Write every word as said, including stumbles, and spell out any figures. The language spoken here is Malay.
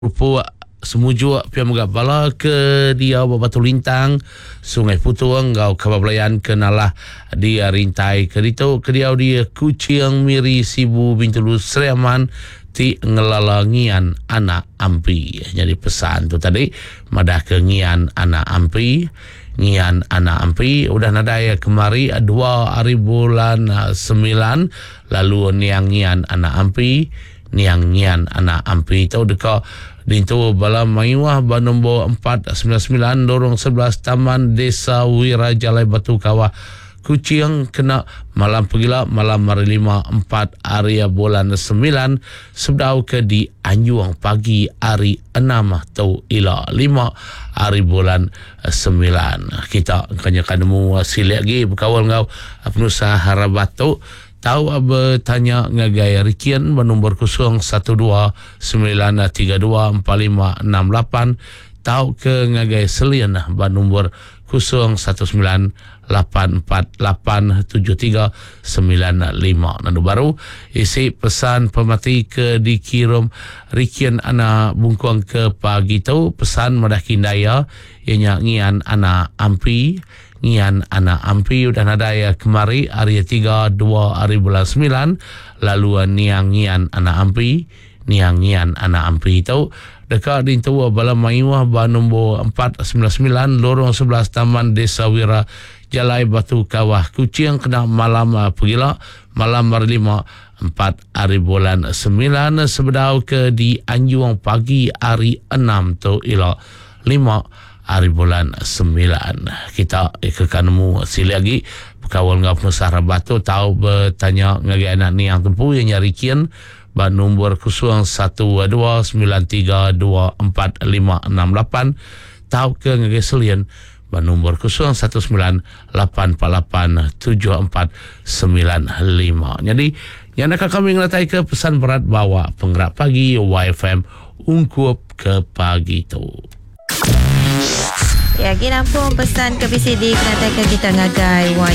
rupa semujuk pia megapala ke dia Batu Lintang Sungai Putung ngau kabablayan kenalah dia rintai ke itu ke dia dia Kucing Miri Sibu Bintulu Seriaman ti ngelalangian anak ampi. Jadi pesan tu tadi madah ke ngian anak ampi ngian anak ampi udah nadaya kemari dua hari bulan sembilan lalu niang ngian anak ampi niang ngian anak ampi itu deka dintu bala mayuah ba nombor empat sembilan sembilan lorong sebelas Taman Desa Wirajalai Batu Kawah Kucing kena malam pegila malam hari lima empat hari bulan sembilan sebdau ke di Anjuang pagi hari enam atau ila lima hari bulan sembilan. Kita kanyakan mu silek lagi berkawal ngau penusa Harabatu tahu apa tanya ngagai Rikian bernombor kosong satu dua sembilan tiga dua empat lima enam lapan tahu ke ngagai Selian bernombor kosong satu sembilan lapan empat lapan tujuh tiga sembilan lima. Nandu baru isi pesan pemati ke dikirim Rikian anak bungkuang ke pagi tu pesan madah kindaya ianya ngian anak ampi ngian anak ampi udah nadaya kemari hari tiga dua hari bulan sembilan lalu niang ngian anak ampi niang ngian anak ampi itu dekat di tu bala mayuah ba nombor empat sembilan sembilan lorong sebelas Taman Desa Wira Jalai Batu Kawah Kucing kena malam pegila malam hari lima empat hari bulan sembilan sebedau ke di Anjuang pagi hari enam tu ila lima hari bulan sembilan. Kita kekanmu sila lagi berkawal ngau penusah Batu tahu bertanya ngagi anak ni yang tempuh yang nyarikian ba nombor kosong satu dua sembilan tiga dua empat lima enam lapan tahu ke ngagi Selian ba nombor kosong satu sembilan lapan empat lapan tujuh empat sembilan lima. Jadi yang nak kami ngelatai ke pesan berat bawa penggerak pagi Y F M ungkup ke pagi tu. Ya, kita pun pesan ke P C D kenatakan kita ngagai